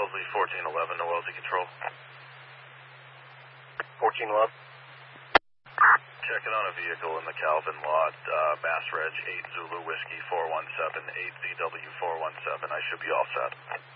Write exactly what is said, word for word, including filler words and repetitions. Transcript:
Wellesley fourteen eleven to Wellesley Control. fourteen eleven. Checking on a vehicle in the Calvin lot, uh, Mass Reg eight Zulu Whiskey four one seven, eight Z W four one seven. I should be all set.